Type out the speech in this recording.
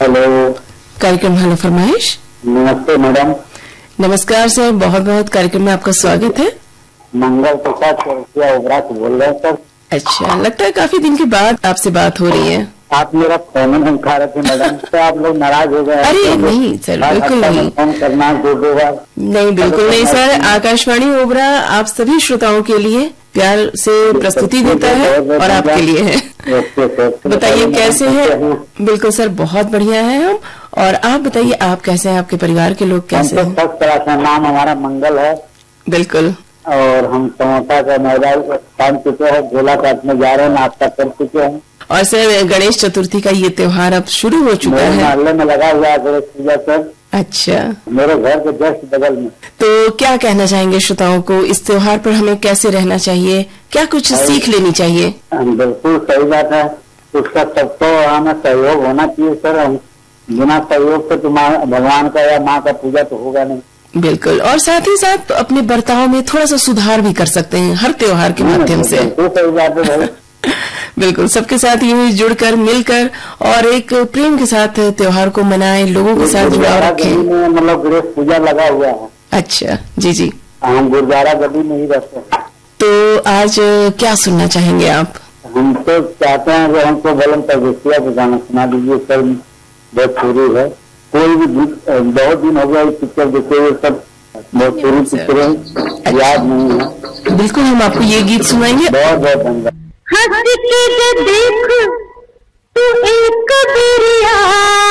Hello. कार्यक्रम hello फरमाइश। नमस्ते मैडम। नमस्कार सर, बहुत बहुत कार्यक्रम में आपका स्वागत है। मंगल प्रसाद चौरसिया ओबरा से बोल रहे हैं सर। अच्छा, लगता है काफी दिन के बाद आपसे बात हो रही है। आप मेरा फोन नहीं उठा रहे थे मैडम, तो आप लोग नाराज हो गए? अरे नहीं सर, बिल्कुल नहीं। फोन करना दो बार नहीं, बिल्कुल नहीं सर। आकाशवाणी ओबरा आप सभी श्रोताओं के लिए प्यार से प्रस्तुति देता है और आपके लिए है। बताइए कैसे हैं? बिल्कुल सर, बहुत बढ़िया है हम। और आप बताइए, आप कैसे हैं? आपके परिवार के लोग कैसे हैं? सब तरह का। नाम हमारा मंगल है। बिल्कुल। और हम समोसा का मैदान काम चुके हैं, गोला काटने जा रहे हैं, नाश्ता कर चुके हैं। और सर, गणेश चतुर्थी का ये त्योहार अब शुरू हो चुका है। मोहल्ले में लगा हुआ है गणेश पूजा सर। अच्छा, मेरे घर के जस्ट बगल में। तो क्या कहना चाहेंगे श्रोताओं को, इस त्योहार पर हमें कैसे रहना चाहिए, क्या कुछ सीख लेनी चाहिए? बिल्कुल सही बात है। उसका सबको हमें सहयोग होना चाहिए सर। बिना सहयोग से तो भगवान का या माँ का पूजा तो होगा नहीं। बिल्कुल। और साथ ही साथ अपने बर्ताव में थोड़ा सा सुधार भी कर सकते हैं हर त्योहार के माध्यम से। बिल्कुल सही बात है भाई। बिल्कुल, सबके साथ यूं ही जुड़कर मिलकर और एक प्रेम के साथ त्योहार को मनाएं, लोगों के साथ जुड़ाव रखें। मतलब गणेश पूजा लगा हुआ है। अच्छा, जी जी। हम गुरुद्वारा गली में ही रहते हैं। तो आज क्या सुनना चाहेंगे आप? हम तो चाहते हैं कि हमको बलम परदेसिया का गाना सुना दीजिए सर। भोजपुरी है, कोई भी बहुत दिन हो गया पिक्चर देखे हुए, सब भोजपुरी पिक्चर याद नहीं है। बिल्कुल, हम आपको ये गीत सुनाएंगे। बहुत बहुत धन्यवाद। हंस के देख तू एक बिरिया